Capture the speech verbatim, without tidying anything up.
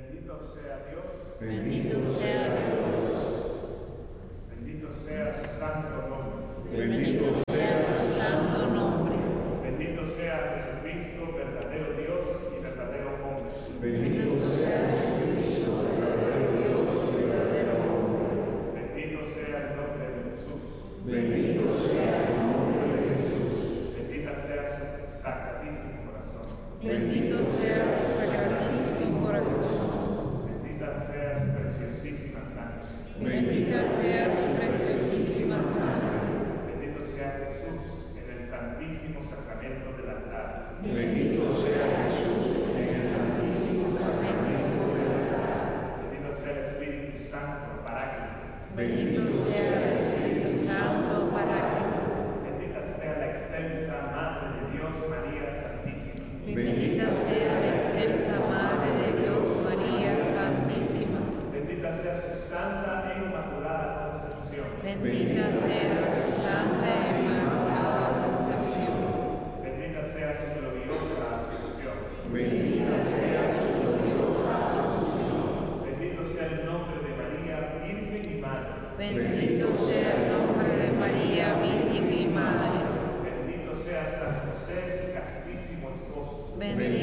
Bendito sea Dios. Bendito sea Dios. Bendito sea su santo nombre. Bendito sea su santo nombre. Bendito sea Jesucristo, verdadero Dios y verdadero hombre. Bendito sea Jesucristo, verdadero Dios y verdadero hombre. Bendito sea el nombre de Jesús. Bendito sea el nombre de Jesús. Bendita sea su sacratísimo corazón. Bendito sea su sacratísimo corazón. Bendita sea su preciosísima sangre. Bendita sea su preciosísima sangre. Bendito sea Jesús en el santísimo sacramento del altar. Bendito sea Jesús en el santísimo sacramento del altar. Bendito sea el Espíritu Santo, Paráclito. Bendito sea el Espíritu Santo, Paráclito. Bendita sea la excelsa Madre de Dios, María Santísima. Bendita sea la excelsa Madre de Dios, María Santísima. Bendita sea su santa e inmaculada concepción. Bendita sea su santa e inmaculada concepción. Bendita sea su gloriosa asunción. Bendita sea su gloriosa asunción. Bendito sea el nombre de María, Virgen y Madre. Bendito sea el nombre de María, Virgen y Madre. Bendito sea San José, su castísimo esposo. Bendito